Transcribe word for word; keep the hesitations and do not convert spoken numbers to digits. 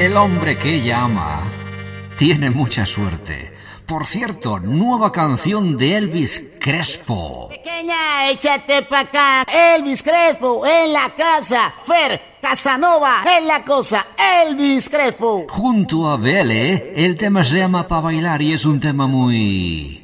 El hombre que ella ama tiene mucha suerte. Por cierto, nueva canción de Elvis Crespo. Pequeña, échate pa' acá. Elvis Crespo en la casa. Fer Casanova en la cosa. Elvis Crespo. Junto a Vele, el tema se llama Pa' Bailar y es un tema muy...